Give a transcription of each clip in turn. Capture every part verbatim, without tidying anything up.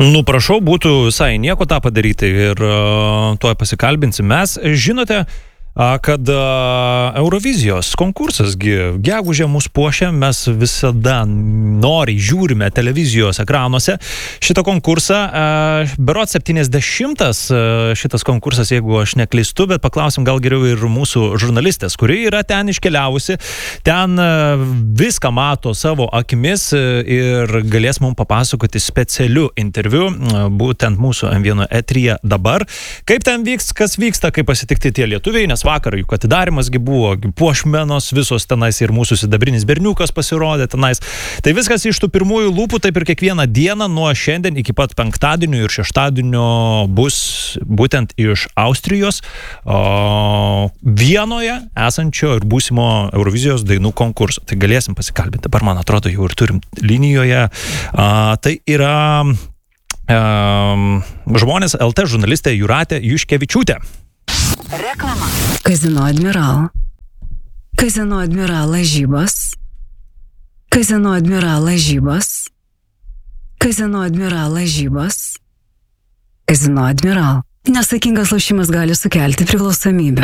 Nu, prašau, būtų visai nieko tą padaryti ir uh, tuo pasikalbinsim. Mes, žinote, kad uh, Eurovizijos konkursas gegužę mus puošia, mes visada noriai žiūrime televizijos ekranuose šitą konkursą. Uh, berods septyniasdešimtas uh, šitas konkursas, jeigu aš neklystu, bet paklausim gal geriau ir mūsų žurnalistės, kuri yra ten iškeliavusi, ten uh, viską mato savo akimis uh, ir galės mums papasakoti specialiu interviu, uh, būtent mūsų M vieno eteryje dabar. Kaip ten vyks, kas vyksta, kaip pasitikti tie lietuviai, nes vakar juk atidarimasgi buvo, puošmenos visos tenais ir mūsų sidabrinis berniukas pasirodė tenais. Tai viskas iš tų pirmųjų lūpų, taip ir kiekvieną dieną nuo šiandien iki pat penktadienio ir šeštadienio bus būtent iš Austrijos o, Vienoje esančio ir būsimo Eurovizijos dainų konkurso. Tai galėsim pasikalbėti. Dabar, man atrodo, jau ir turim linijoje. A, tai yra a, Žmonės L T žurnalistė Jūratė Juškevičiūtė. Reklama. Kazino Admiral. Kazino Admiral lažybos. Kazino Admiral lažybos. Kazino Admiral lažybos. Kazino Admiral. Nesaikingas lošimas gali sukelti priklausomybę.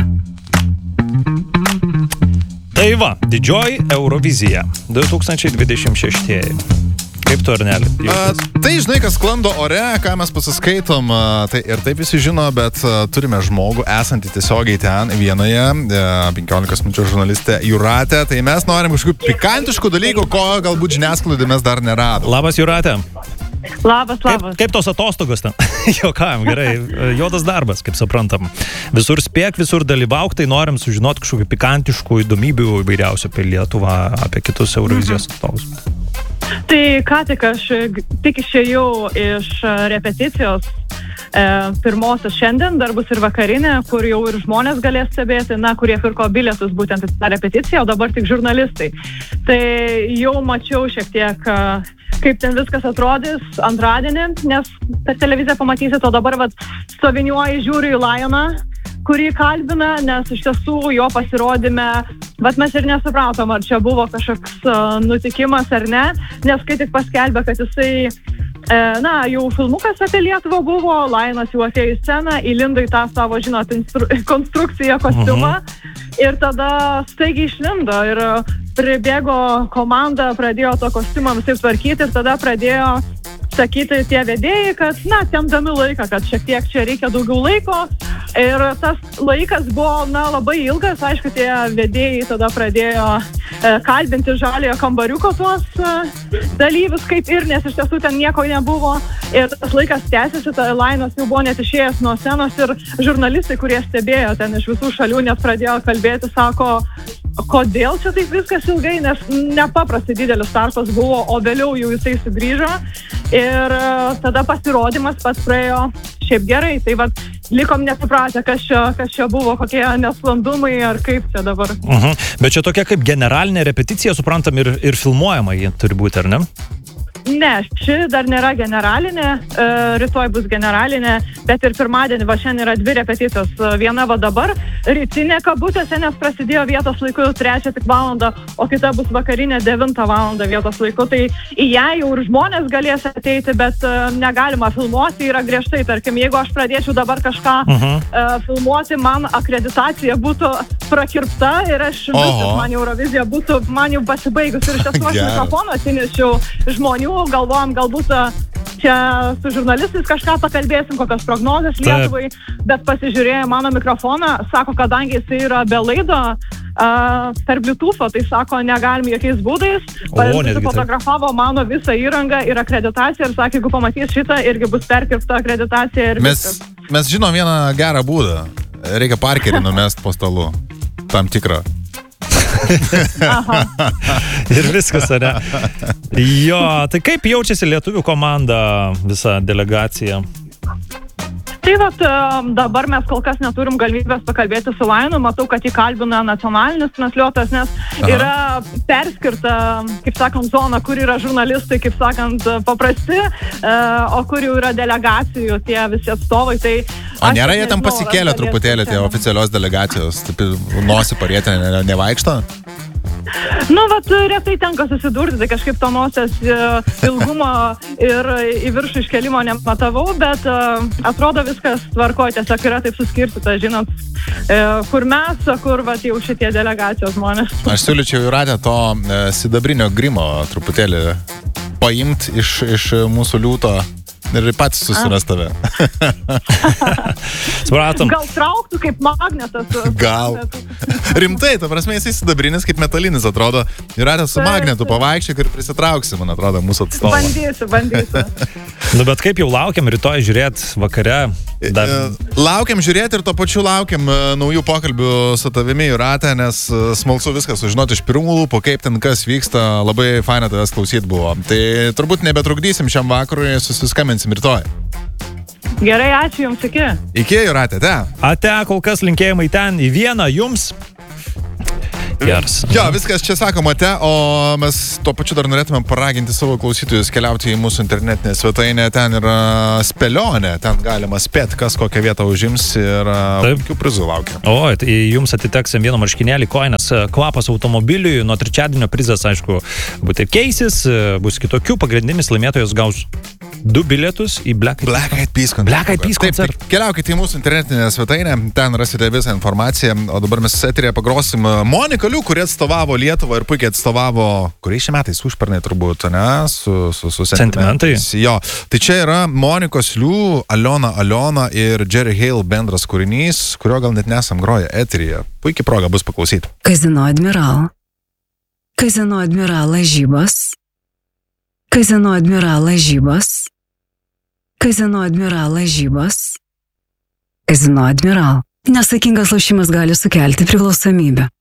Tai va, didžioji Eurovizija du tūkstančiai dvidešimt šeši. Kaip tu, Arneli? A, tai žinai, kas sklando ore, ką mes pasiskaitom, a, tai ir taip visi žino, bet a, turime žmogų esantį tiesiogiai ten Vienoje, penkiolikos minučių žurnalistė Jūratė, tai mes norim kažkokių pikantiškų dalykų, ko galbūt žiniasklaidai mes dar neradom. Labas, Jūratė. Labas, labas. Kaip, kaip tos atostogos ten? Jokavim, gerai. Juodas darbas, kaip suprantam. Visur spėk, visur dalyvauk, tai norim sužinoti kažkokių pikantiškų įdomybių įvairiausių apie Lietuvą, apie kitus Eurovizijos atstovus. Mhm. Tai ką tik aš tik išėjau iš repeticijos e, pirmosios šiandien, dar bus ir vakarinė, kur jau ir žmonės galės stebėti, na, kurie pirko bilietus būtent į tą repeticiją, o dabar tik žurnalistai. Tai jau mačiau šiek tiek, kaip ten viskas atrodys antradienį, nes per televiziją pamatysit, o dabar vat, stoviniuoju, žiūriu į Lioną, kurį kalbina, nes iš tiesų jo pasirodyme, bet mes ir nesupratom, ar čia buvo kažkoks uh, nutikimas ar ne, nes kai tik paskelbė, kad jisai, e, na, jau filmukas apie Lietuvą buvo, Lionas jau atėjo į sceną, įlindo į tą savo, žinot, instru- konstrukciją, kostiumą, uh-huh. ir tada staigiai išlindo ir pribėgo komanda, pradėjo to kostiumą visai tvarkyti ir tada pradėjo sakyti tie vedėjai, kad, na, tempdami laiką, kad šiek tiek čia reikia daugiau laiko. Ir tas laikas buvo, na, labai ilgas. Aišku, tie vedėjai tada pradėjo e, kalbinti žaliojo kambariuko tuos e, dalyvius, kaip ir, nes iš tiesų ten nieko nebuvo. Ir tas laikas tęsiasi, ta Lionas jau buvo net išėjęs nuo scenos ir žurnalistai, kurie stebėjo ten iš visų šalių, net pradėjo kalbėti, sako, kodėl čia taip viskas ilgai, nes nepaprastai didelis startas buvo, o vėliau jau jisai sugrįžo. Ir tada pasirodymas pats praėjo šiaip gerai, tai vat likom nesupratę, kas čia, kas čia buvo, kokie nesklandumai ar kaip čia dabar. Uh-huh. Bet čia tokia kaip generalinė repeticija, suprantam, ir, ir filmuojama ji turi būti, ar ne? Ne, ši dar nėra generalinė, e, rytoj bus generalinė, bet ir pirmadienį, va šiandien yra dvi repeticijos, viena va dabar, rytinė kabutėse, nes prasidėjo vietos laiku trečią tik valandą, o kita bus vakarinė devintą valandą vietos laiku, tai į ją jau ir žmonės galės ateiti, bet e, negalima filmuoti, yra griežtai, tarkim, jeigu aš pradėčiau dabar kažką uh-huh. e, filmuoti, man akreditacija būtų prakirpta ir aš viskas, man Eurovizija būtų, man jau pasibaigus ir iš tiesų aš mikrofoną atsinešiau žmonių, galvojom, galbūt čia su žurnalistais kažką pakalbėsim, kokios prognozės Lietuvai, bet pasižiūrėjo mano mikrofoną, sako, kadangi jisai yra be laido uh, per Bluetooth'o, tai sako, negalim jokiais būdais, fotografavo mano visą įrangą ir akreditaciją ir sakė, jeigu pamatys šitą, irgi bus perkirpta akreditacija ir mes, viskas. Mes žinom vieną gerą būdą, reikia parkerį numest po stalu, tam tikrą. Ir viskas, ar ne? Jo, tai kaip jaučiasi lietuvių komanda, visa delegacija? Tai vat, dabar mes kol kas neturim galimybės pakalbėti su Lionu, matau, kad jį kalbina nacionalinis transliuotojas, nes Aha. yra perskirta, kaip sakant, zona, kur yra žurnalistai, kaip sakant, paprasti, o kur jau yra delegacijų tie visi atstovai. Tai o nėra jie tam pasikėlę truputėlį tie oficialios delegacijos, taip nosį parietę ne, nevaikšto? Nu, vat, retai tenka susidurti, tai kažkaip to nosies ilgumo ir į viršų iškelimo nematavau, bet atrodo viskas tvarkoja, tiesiog yra taip suskirstyta, žinot, kur mes, kur vat, jau šitie delegacijos žmonės. Aš siūlyčiau Jūratę to sidabrinio grimo truputėlį paimt iš, iš mūsų liūto ir pats susiras tave. Supratom. Gal trauktų kaip magnetas? Gal. Rimtai, ta prasme, jisai sidabrinis kaip metalinis atrodo. Jūratė su magnetu pavaikščiak ir prisitrauksi, man atrodo, mūsų atstovą. Bandysiu, bandysiu. Nu, bet kaip jau laukiam rytoj žiūrėti vakare? Dar... Laukiam žiūrėti ir tuo pačiu laukiam naujų pokalbių su tavimi, Jūratė, nes smalsu viską sužinoti iš pirmų lūpų, kaip ten kas vyksta, labai faina tavęs klausyti buvo. Tai turbūt nebetrukdysim šiam vakarui, susiskambinsim rytoj. Gerai, ačiū Jums, iki. Iki, Jūratė, te. Ate, kol kas linkėjimai ten į vieną Jums. Geras. Jo, viskas čia sakoma te, o mes tuo pačiu dar norėtume paraginti savo klausytojus keliauti į mūsų internetinę svetainę, ten yra spėlionė, ten galima spėti, kas kokią vietą užims ir kokių prizų laukia. O, tai jums atiteks vieno marškinėlį koinas kvapas automobiliui, nuo trečiadienio prizas, aišku, būtų keisis, bus kitokių, pagrindinis laimėtojas gaus du bilietus į Black Eyed Black Eyed Peas koncertą. Black Eyed Peas koncertą. Taip, keliaukite į mūsų internetinę svetainę, ten rasite visą informaciją, o dabar mes eterėje pagrosim Moniką Liu, kurie atstovavo Lietuvą ir puikiai atstovavo, kuriais šie metais užpernai turbūt, ne, su, su, su sentimentai. Jo, tai čia yra Monikos Liu, Aliona Aliona ir Jerry Hale bendras kūrinys, kurio gal net nesam groję eterėje. Puikiai proga bus paklausyti. Kazino Admiral. Kazino Admiral lažybos. Kazino Admiral lažybos. Kazino Admiral lažybos. Kazino Admiral. Nesakingas lošimas gali sukelti priklausomybę.